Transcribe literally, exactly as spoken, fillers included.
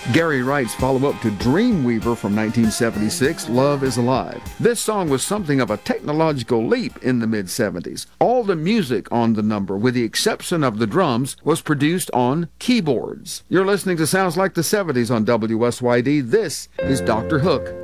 Gary Wright's follow-up to Dreamweaver from nineteen seventy-six, Love is Alive. This song was something of a technological leap in the mid-seventies. All the music on the number, with the exception of the drums, was produced on keyboards. You're listening to Sounds Like the seventies on W S Y D. This is Doctor Hook.